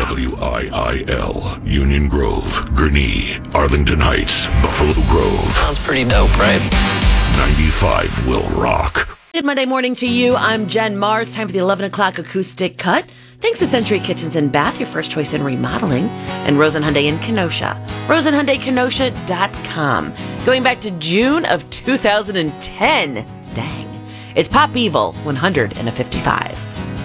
WIIL, Union Grove, Gurnee, Arlington Heights, Buffalo Grove. Sounds pretty dope, right? 95 will rock. Good Monday morning to you. I'm Jen Marr. It's time for the 11 o'clock acoustic cut. Thanks to Century Kitchens and Bath, your first choice in remodeling, and Rosen Hyundai in Kenosha. RosenHyundaiKenosha.com. Going back to June of 2010. Dang. It's Pop Evil 155.